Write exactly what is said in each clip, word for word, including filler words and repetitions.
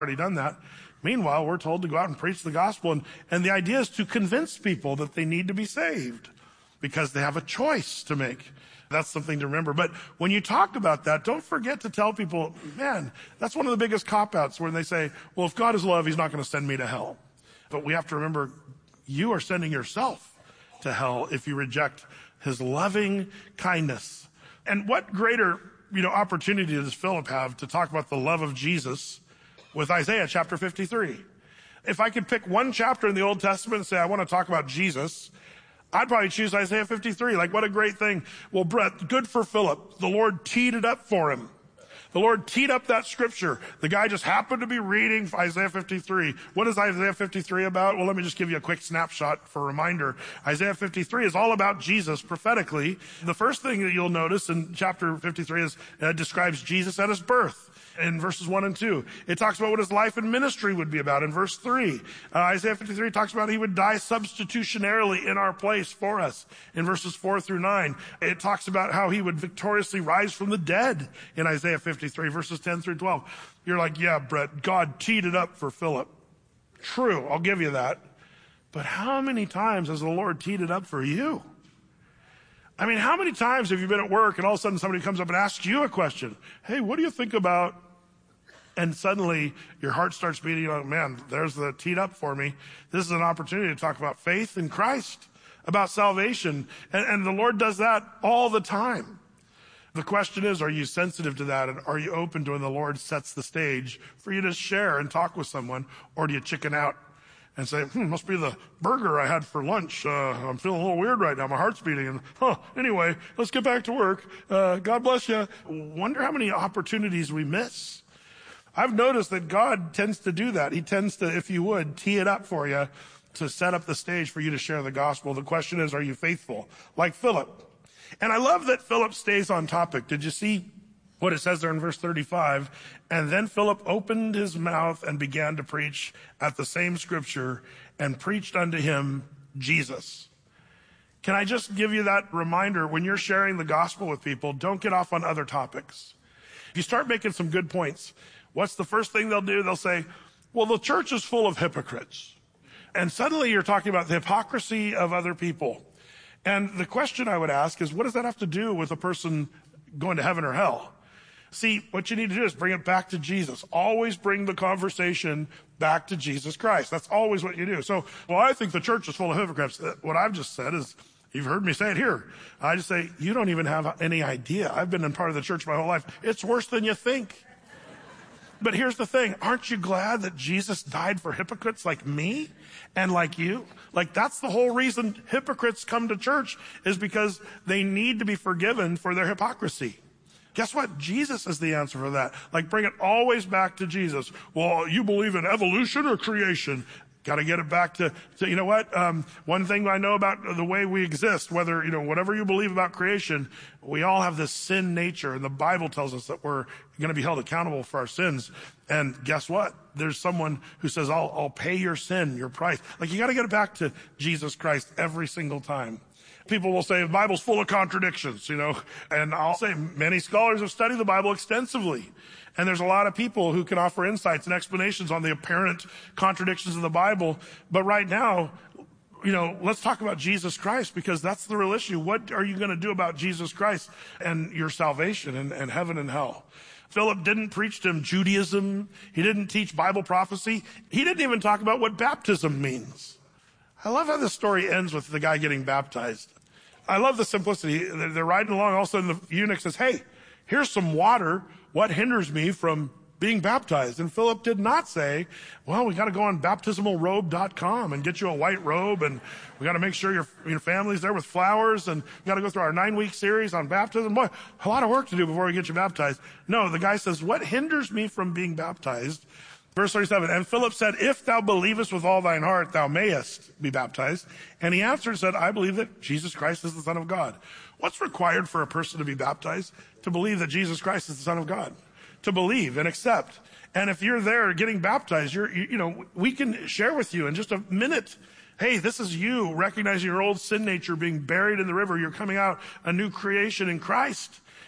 already done that. Meanwhile, we're told to go out and preach the gospel. And, and the idea is to convince people that they need to be saved because they have a choice to make. That's something to remember. But when you talk about that, don't forget to tell people, man, that's one of the biggest cop-outs when they say, well, if God is love, he's not going to send me to hell. But we have to remember, you are sending yourself to hell if you reject his loving kindness. And what greater, you know, opportunity does Philip have to talk about the love of Jesus with Isaiah chapter fifty-three? If I could pick one chapter in the Old Testament and say, I want to talk about Jesus, I'd probably choose Isaiah fifty-three. Like, what a great thing. Well, Brett, good for Philip. The Lord teed it up for him. The Lord teed up that scripture. The guy just happened to be reading Isaiah fifty-three. What is Isaiah fifty-three about? Well, let me just give you a quick snapshot for a reminder. Isaiah fifty-three is all about Jesus prophetically. The first thing that you'll notice in chapter fifty-three is uh, describes Jesus at his birth. In verses one and two, it talks about what his life and ministry would be about. In verse three, uh, Isaiah fifty-three talks about he would die substitutionarily in our place for us. In verses four through nine, it talks about how he would victoriously rise from the dead in Isaiah fifty-three, verses ten through twelve. You're like, yeah, Brett, God teed it up for Philip. True, I'll give you that. But how many times has the Lord teed it up for you? I mean, how many times have you been at work and all of a sudden somebody comes up and asks you a question? Hey, what do you think about? And suddenly your heart starts beating. You're like, man, there's the teed up for me. This is an opportunity to talk about faith in Christ, about salvation. And, and the Lord does that all the time. The question is, are you sensitive to that? And are you open to when the Lord sets the stage for you to share and talk with someone? Or do you chicken out and say, hmm, must be the burger I had for lunch. Uh, I'm feeling a little weird right now. My heart's beating. And, huh, anyway, let's get back to work. Uh, God bless you. Wonder how many opportunities we miss. I've noticed that God tends to do that. He tends to, if you would, tee it up for you to set up the stage for you to share the gospel. The question is, are you faithful? Like Philip. And I love that Philip stays on topic. Did you see what it says there in verse thirty-five? And then Philip opened his mouth and began to preach at the same scripture and preached unto him Jesus. Can I just give you that reminder? When you're sharing the gospel with people, don't get off on other topics. If you start making some good points, what's the first thing they'll do? They'll say, well, the church is full of hypocrites. And suddenly you're talking about the hypocrisy of other people. And the question I would ask is, what does that have to do with a person going to heaven or hell? See, what you need to do is bring it back to Jesus. Always bring the conversation back to Jesus Christ. That's always what you do. So, well, I think the church is full of hypocrites. What I've just said is, you've heard me say it here. I just say, you don't even have any idea. I've been in part of the church my whole life. It's worse than you think. But here's the thing. Aren't you glad that Jesus died for hypocrites like me and like you? Like, that's the whole reason hypocrites come to church, is because they need to be forgiven for their hypocrisy. Guess what? Jesus is the answer for that. Like, bring it always back to Jesus. Well, you believe in evolution or creation? Got to get it back to, to you know what? Um, one thing I know about the way we exist, whether, you know, whatever you believe about creation, we all have this sin nature. And the Bible tells us that we're going to be held accountable for our sins. And guess what? There's someone who says, I'll, I'll pay your sin, your price. Like, you got to get it back to Jesus Christ every single time. People will say the Bible's full of contradictions, you know, and I'll say many scholars have studied the Bible extensively. And there's a lot of people who can offer insights and explanations on the apparent contradictions of the Bible. But right now, you know, let's talk about Jesus Christ, because that's the real issue. What are you going to do about Jesus Christ and your salvation and, and heaven and hell? Philip didn't preach to him Judaism. He didn't teach Bible prophecy. He didn't even talk about what baptism means. I love how this story ends with the guy getting baptized. I love the simplicity. They're riding along. All of a sudden the eunuch says, hey, here's some water. What hinders me from being baptized? And Philip did not say, well, we got to go on baptismal robe dot com and get you a white robe. And we got to make sure your, your family's there with flowers. And we got to go through our nine week series on baptism. Boy, a lot of work to do before we get you baptized. No, the guy says, what hinders me from being baptized? Verse thirty-seven, and Philip said, if thou believest with all thine heart, thou mayest be baptized. And he answered and said, I believe that Jesus Christ is the Son of God. What's required for a person to be baptized? To believe that Jesus Christ is the Son of God. To believe and accept. And if you're there getting baptized, you're, you, you know, we can share with you in just a minute. Hey, this is you recognizing your old sin nature being buried in the river. You're coming out a new creation in Christ.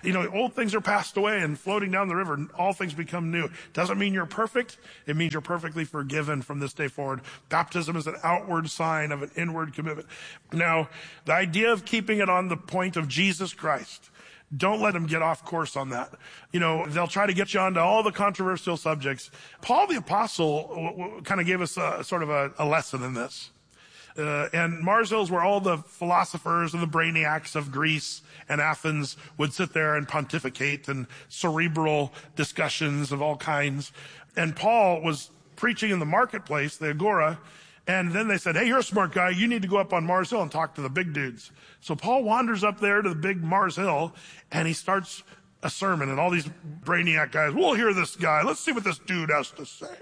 You know, old things are passed away and floating down the river, and all things become new. Doesn't mean you're perfect. It means you're perfectly forgiven from this day forward. Baptism is an outward sign of an inward commitment. Now, the idea of keeping it on the point of Jesus Christ, don't let them get off course on that. You know, they'll try to get you onto all the controversial subjects. Paul the Apostle w- w- kind of gave us a, sort of a, a lesson in this. Uh, and Mars Hill is where all the philosophers and the brainiacs of Greece and Athens would sit there and pontificate and cerebral discussions of all kinds. And Paul was preaching in the marketplace, the Agora, and then they said, hey, you're a smart guy. You need to go up on Mars Hill and talk to the big dudes. So Paul wanders up there to the big Mars Hill, and he starts a sermon, and all these brainiac guys, we'll hear this guy. Let's see what this dude has to say.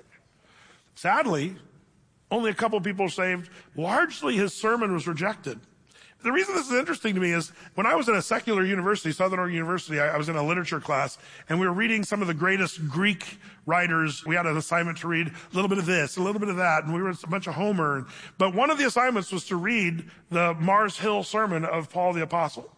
Sadly, only a couple of people saved. Largely, his sermon was rejected. The reason this is interesting to me is when I was in a secular university, Southern Oregon University, I, I was in a literature class, and we were reading some of the greatest Greek writers. We had an assignment to read a little bit of this, a little bit of that, and we were a bunch of Homer. But one of the assignments was to read the Mars Hill sermon of Paul the Apostle.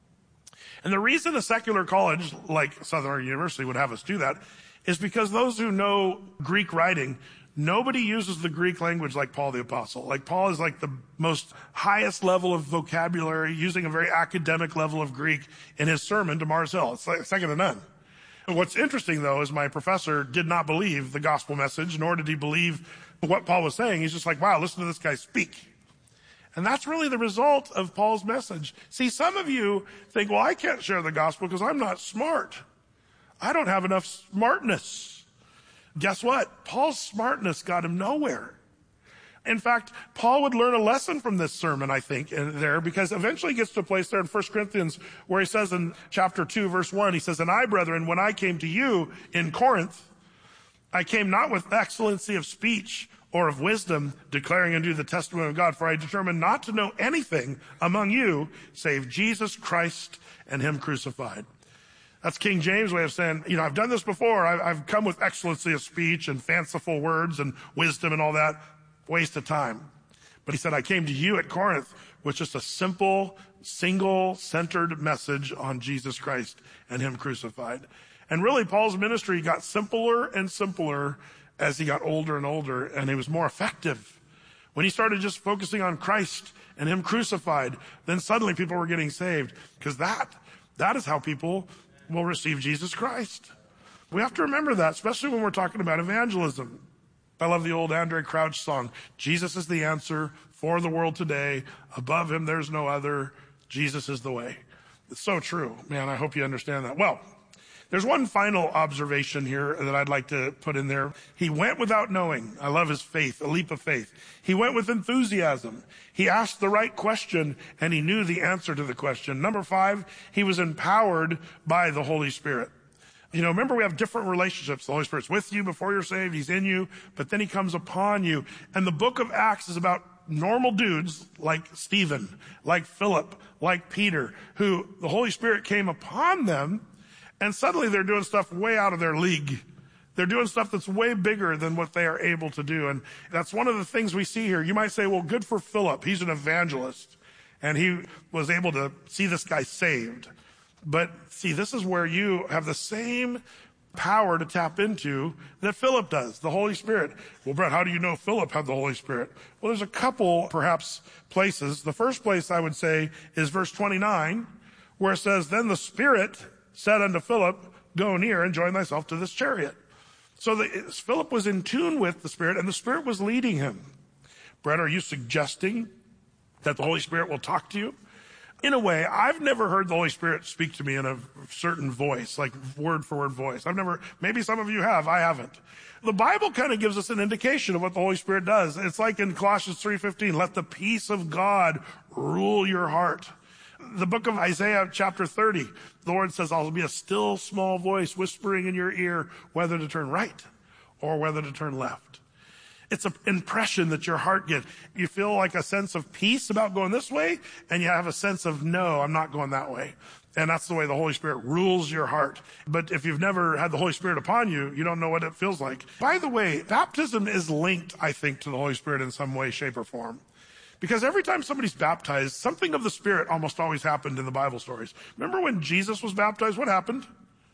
And the reason a secular college like Southern Oregon University would have us do that is because those who know Greek writing, nobody uses the Greek language like Paul the Apostle. Like Paul is like the most highest level of vocabulary, using a very academic level of Greek in his sermon to Mars Hill. It's like second to none. And what's interesting though is my professor did not believe the gospel message, nor did he believe what Paul was saying. He's just like, wow, listen to this guy speak. And that's really the result of Paul's message. See, some of you think, well, I can't share the gospel because I'm not smart. I don't have enough smartness. Guess what? Paul's smartness got him nowhere. In fact, Paul would learn a lesson from this sermon, I think, in there, because eventually he gets to a place there in First Corinthians where he says in chapter two, verse one, he says, and I, brethren, when I came to you in Corinth, I came not with excellency of speech or of wisdom, declaring unto you the testimony of God, for I determined not to know anything among you save Jesus Christ and him crucified. That's King James' way of saying, you know, I've done this before. I've, I've come with excellency of speech and fanciful words and wisdom and all that. Waste of time. But he said, I came to you at Corinth with just a simple, single-centered message on Jesus Christ and him crucified. And really, Paul's ministry got simpler and simpler as he got older and older, and he was more effective. When he started just focusing on Christ and him crucified, then suddenly people were getting saved, because that, that is how people will receive Jesus Christ. We have to remember that, especially when we're talking about evangelism. I love the old Andraé Crouch song, Jesus is the answer for the world today. Above him, there's no other. Jesus is the way. It's so true. Man, I hope you understand that. Well, there's one final observation here that I'd like to put in there. He went without knowing. I love his faith, a leap of faith. He went with enthusiasm. He asked the right question, and he knew the answer to the question. Number five, he was empowered by the Holy Spirit. You know, remember we have different relationships. The Holy Spirit's with you before you're saved. He's in you, but then he comes upon you. And the book of Acts is about normal dudes like Stephen, like Philip, like Peter, who the Holy Spirit came upon them, and suddenly they're doing stuff way out of their league. They're doing stuff that's way bigger than what they are able to do. And that's one of the things we see here. You might say, well, good for Philip. He's an evangelist, and he was able to see this guy saved. But see, this is where you have the same power to tap into that Philip does, the Holy Spirit. Well, Brett, how do you know Philip had the Holy Spirit? Well, there's a couple, perhaps, places. The first place I would say is verse twenty-nine, where it says, then the Spirit said unto Philip, go near and join thyself to this chariot. So the, Philip was in tune with the Spirit, and the Spirit was leading him. Brett, are you suggesting that the Holy Spirit will talk to you? In a way, I've never heard the Holy Spirit speak to me in a certain voice, like word for word voice. I've never, maybe some of you have, I haven't. The Bible kind of gives us an indication of what the Holy Spirit does. It's like in Colossians three fifteen, let the peace of God rule your heart. The book of Isaiah chapter thirty, the Lord says, I'll be a still small voice whispering in your ear whether to turn right or whether to turn left. It's an impression that your heart gets. You feel like a sense of peace about going this way, and you have a sense of, no, I'm not going that way. And that's the way the Holy Spirit rules your heart. But if you've never had the Holy Spirit upon you, you don't know what it feels like. By the way, baptism is linked, I think, to the Holy Spirit in some way, shape, or form. Because every time somebody's baptized, something of the Spirit almost always happened in the Bible stories. Remember when Jesus was baptized, what happened?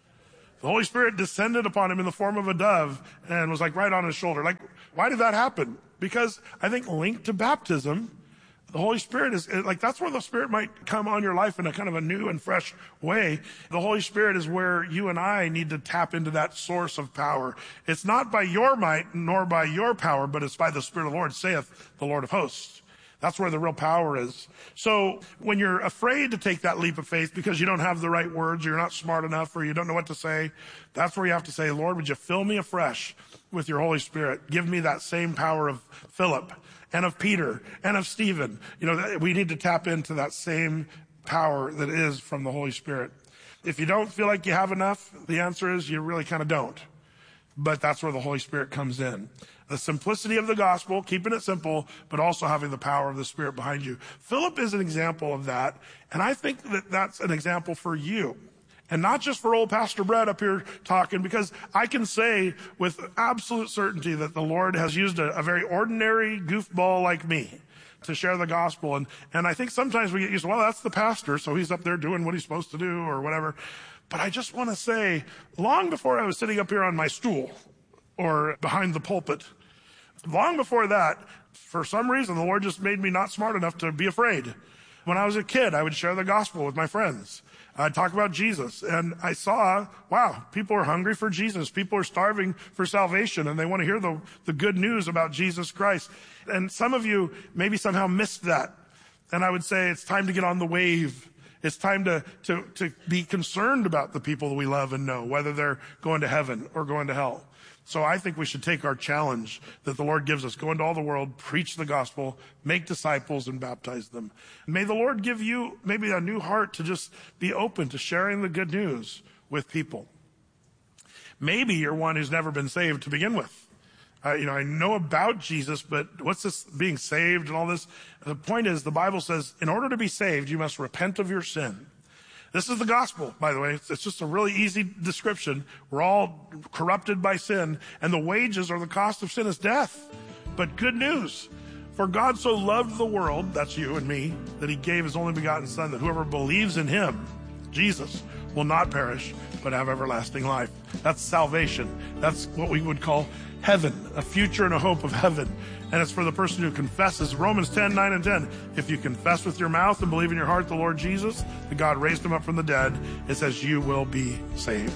The Holy Spirit descended upon him in the form of a dove and was like right on his shoulder. Like, why did that happen? Because I think linked to baptism, the Holy Spirit is like, that's where the Spirit might come on your life in a kind of a new and fresh way. The Holy Spirit is where you and I need to tap into that source of power. It's not by your might nor by your power, but it's by the Spirit of the Lord, saith the Lord of hosts. That's where the real power is. So when you're afraid to take that leap of faith because you don't have the right words, or you're not smart enough, or you don't know what to say, that's where you have to say, Lord, would you fill me afresh with your Holy Spirit? Give me that same power of Philip and of Peter and of Stephen. You know, we need to tap into that same power that is from the Holy Spirit. If you don't feel like you have enough, the answer is you really kind of don't. But that's where the Holy Spirit comes in. The simplicity of the gospel, keeping it simple, but also having the power of the Spirit behind you. Philip is an example of that, and I think that that's an example for you. And not just for old Pastor Brett up here talking, because I can say with absolute certainty that the Lord has used a, a very ordinary goofball like me to share the gospel. And, and I think sometimes we get used to, well, that's the pastor, so he's up there doing what he's supposed to do or whatever. But I just want to say, long before I was sitting up here on my stool or behind the pulpit, long before that, for some reason, the Lord just made me not smart enough to be afraid. When I was a kid, I would share the gospel with my friends. I'd talk about Jesus, and I saw, wow, people are hungry for Jesus. People are starving for salvation, and they want to hear the, the good news about Jesus Christ. And some of you maybe somehow missed that. And I would say it's time to get on the wave. It's time to, to, to be concerned about the people that we love and know, whether they're going to heaven or going to hell. So I think we should take our challenge that the Lord gives us, go into all the world, preach the gospel, make disciples, and baptize them. May the Lord give you maybe a new heart to just be open to sharing the good news with people. Maybe you're one who's never been saved to begin with. Uh, you know, I know about Jesus, but what's this being saved and all this? The point is, the Bible says, in order to be saved, you must repent of your sin. This is the gospel, by the way. It's, it's just a really easy description. We're all corrupted by sin, and the wages or the cost of sin is death. But good news. For God so loved the world, that's you and me, that he gave his only begotten Son, that whoever believes in him, Jesus, will not perish, but have everlasting life. That's salvation. That's what we would call heaven, a future and a hope of heaven. And it's for the person who confesses. Romans ten, nine and ten. If you confess with your mouth and believe in your heart the Lord Jesus, that God raised him up from the dead, it says you will be saved.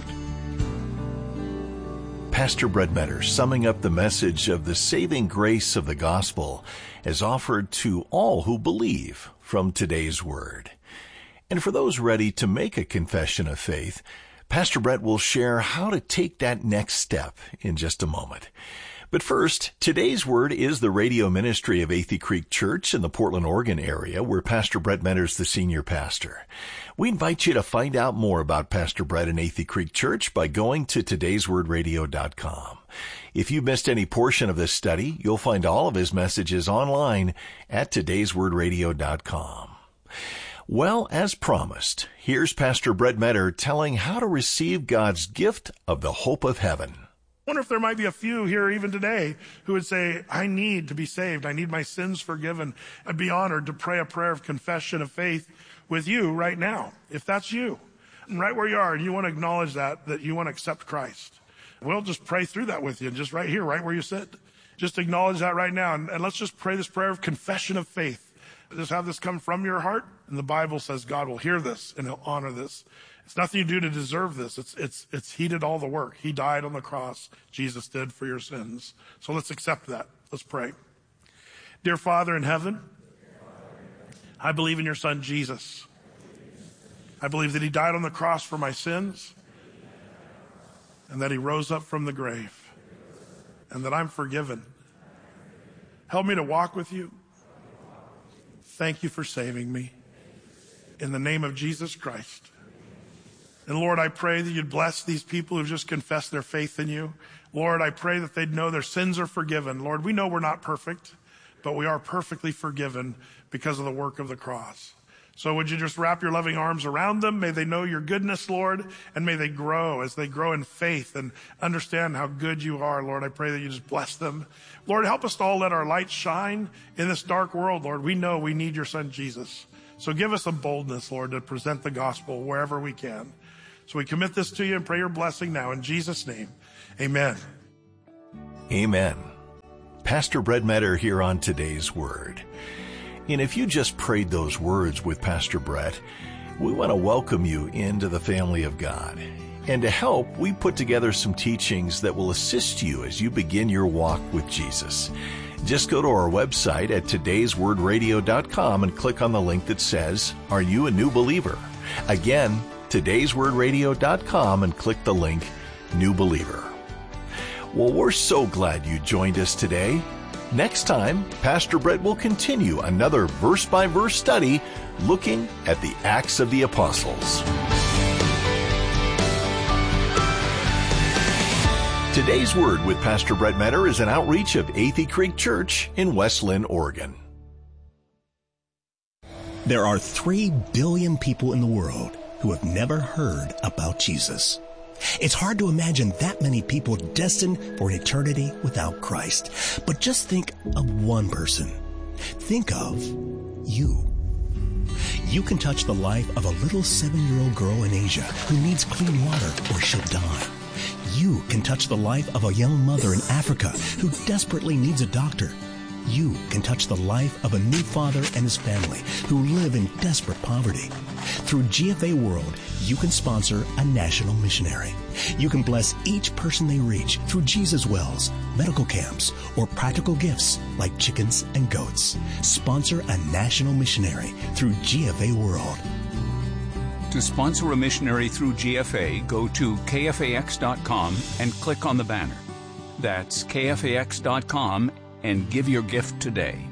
Pastor Brett Meador summing up the message of the saving grace of the gospel as offered to all who believe from today's word. And for those ready to make a confession of faith, Pastor Brett will share how to take that next step in just a moment. But first, today's word is the radio ministry of Athey Creek Church in the Portland, Oregon area, where Pastor Brett Meador is the senior pastor. We invite you to find out more about Pastor Brett and Athey Creek Church by going to todays word radio dot com. If you missed any portion of this study, you'll find all of his messages online at todays word radio dot com. Well, as promised, here's Pastor Brett Meador telling how to receive God's gift of the hope of heaven. I wonder if there might be a few here even today who would say, I need to be saved. I need my sins forgiven. I'd be honored to pray a prayer of confession of faith with you right now, if that's you. And right where you are, and you want to acknowledge that, that you want to accept Christ. We'll just pray through that with you, just right here, right where you sit. Just acknowledge that right now, and, and let's just pray this prayer of confession of faith. Just have this come from your heart, and the Bible says God will hear this and he'll honor this. It's nothing you do to deserve this. It's, it's, it's, he did all the work. He died on the cross. Jesus did for your sins. So let's accept that. Let's pray. Dear Father in heaven, I believe in your Son, Jesus. I believe that he died on the cross for my sins and that he rose up from the grave and that I'm forgiven. Help me to walk with you. Thank you for saving me. In the name of Jesus Christ. And Lord, I pray that you'd bless these people who've just confessed their faith in you. Lord, I pray that they'd know their sins are forgiven. Lord, we know we're not perfect, but we are perfectly forgiven because of the work of the cross. So would you just wrap your loving arms around them? May they know your goodness, Lord, and may they grow as they grow in faith and understand how good you are, Lord. I pray that you just bless them. Lord, help us to all let our light shine in this dark world, Lord. We know we need your son, Jesus. So give us a boldness, Lord, to present the gospel wherever we can. So we commit this to you and pray your blessing now in Jesus' name. Amen. Amen. Pastor Brett Metter here on Today's Word. And if you just prayed those words with Pastor Brett, we want to welcome you into the family of God. And to help, we put together some teachings that will assist you as you begin your walk with Jesus. Just go to our website at todays word radio dot com and click on the link that says, Are you a new believer? Again, todays word radio dot com and click the link, New Believer. Well, we're so glad you joined us today. Next time, Pastor Brett will continue another verse-by-verse study looking at the Acts of the Apostles. Today's Word with Pastor Brett Metter is an outreach of Athey Creek Church in West Linn, Oregon. There are three billion people in the world who have never heard about Jesus. It's hard to imagine that many people destined for an eternity without Christ. But just think of one person. Think of you. You can touch the life of a little seven-year-old girl in Asia who needs clean water or she'll die. You can touch the life of a young mother in Africa who desperately needs a doctor. You can touch the life of a new father and his family who live in desperate poverty. Through G F A World, you can sponsor a national missionary. You can bless each person they reach through Jesus Wells, medical camps, or practical gifts like chickens and goats. Sponsor a national missionary through G F A World. To sponsor a missionary through G F A, go to K F A X dot com and click on the banner. That's K F A X dot com and give your gift today.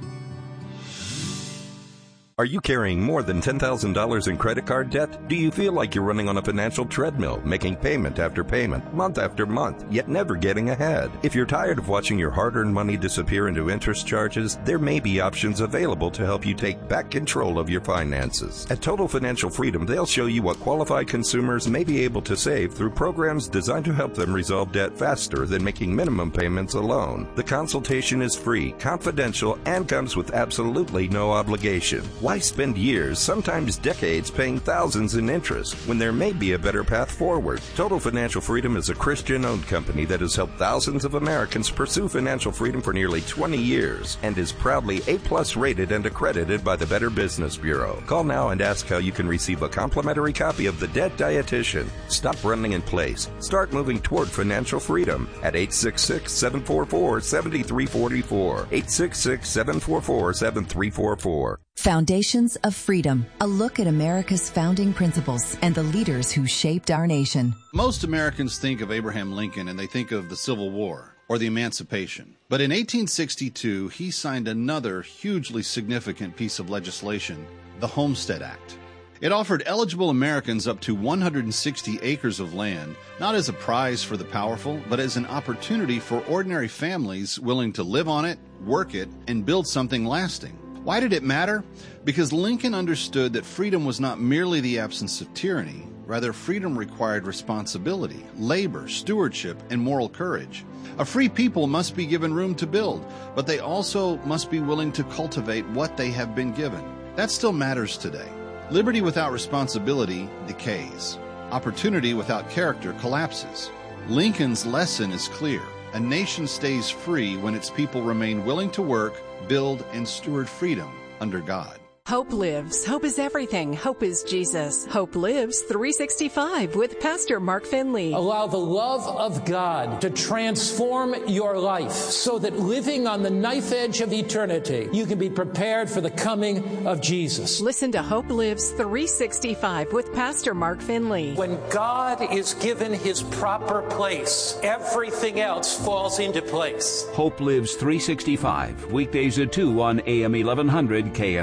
Are you carrying more than ten thousand dollars in credit card debt? Do you feel like you're running on a financial treadmill, making payment after payment, month after month, yet never getting ahead? If you're tired of watching your hard-earned money disappear into interest charges, there may be options available to help you take back control of your finances. At Total Financial Freedom, they'll show you what qualified consumers may be able to save through programs designed to help them resolve debt faster than making minimum payments alone. The consultation is free, confidential, and comes with absolutely no obligation. Why spend years, sometimes decades, paying thousands in interest when there may be a better path forward? Total Financial Freedom is a Christian-owned company that has helped thousands of Americans pursue financial freedom for nearly twenty years and is proudly A-plus rated and accredited by the Better Business Bureau. Call now and ask how you can receive a complimentary copy of The Debt Dietitian. Stop running in place. Start moving toward financial freedom at eight six six, seven four four, seven three four four. eight six six, seven four four, seven three four four. Foundations of Freedom, a look at America's founding principles and the leaders who shaped our nation. Most Americans think of Abraham Lincoln and they think of the Civil War or the Emancipation. But in eighteen sixty-two, he signed another hugely significant piece of legislation, the Homestead Act. It offered eligible Americans up to one hundred sixty acres of land, not as a prize for the powerful, but as an opportunity for ordinary families willing to live on it, work it, and build something lasting. Why did it matter? Because Lincoln understood that freedom was not merely the absence of tyranny. Rather, freedom required responsibility, labor, stewardship, and moral courage. A free people must be given room to build, but they also must be willing to cultivate what they have been given. That still matters today. Liberty without responsibility decays. Opportunity without character collapses. Lincoln's lesson is clear. A nation stays free when its people remain willing to work, build, and steward freedom under God. Hope lives. Hope is everything. Hope is Jesus. Hope lives three sixty-five with Pastor Mark Finley. Allow the love of God to transform your life so that living on the knife edge of eternity, you can be prepared for the coming of Jesus. Listen to Hope Lives three sixty-five with Pastor Mark Finley. When God is given his proper place, everything else falls into place. Hope Lives three sixty-five, weekdays at two on A M eleven hundred K F A X.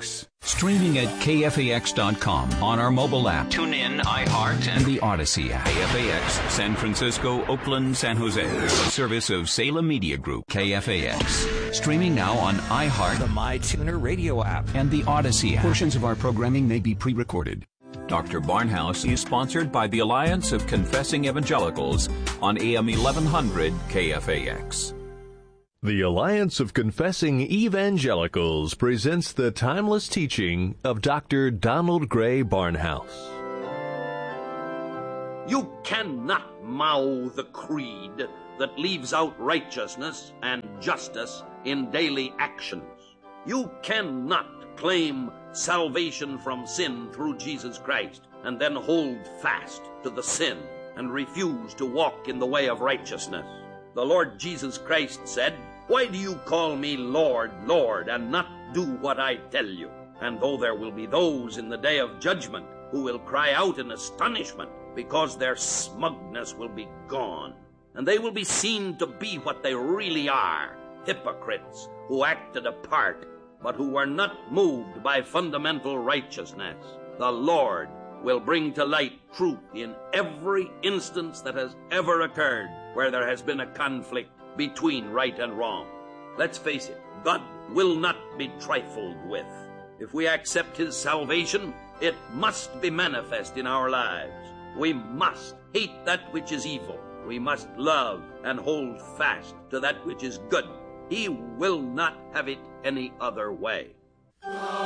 X. Streaming at K F A X dot com on our mobile app, TuneIn, iHeart, and the Odyssey app. K F A X, San Francisco, Oakland, San Jose. A service of Salem Media Group, K F A X. Streaming now on iHeart, the MyTuner radio app, and the Odyssey app. Portions of our programming may be pre-recorded. Doctor Barnhouse is sponsored by the Alliance of Confessing Evangelicals on A M eleven hundred K F A X. The Alliance of Confessing Evangelicals presents the timeless teaching of Doctor Donald Gray Barnhouse. You cannot mouth a creed that leaves out righteousness and justice in daily actions. You cannot claim salvation from sin through Jesus Christ and then hold fast to the sin and refuse to walk in the way of righteousness. The Lord Jesus Christ said, "Why do you call me Lord, Lord, and not do what I tell you?" And though there will be those in the day of judgment who will cry out in astonishment because their smugness will be gone, and they will be seen to be what they really are, hypocrites who acted a part but who were not moved by fundamental righteousness, the Lord will bring to light truth in every instance that has ever occurred where there has been a conflict between right and wrong. Let's face it, God will not be trifled with. If we accept His salvation, it must be manifest in our lives. We must hate that which is evil. We must love and hold fast to that which is good. He will not have it any other way.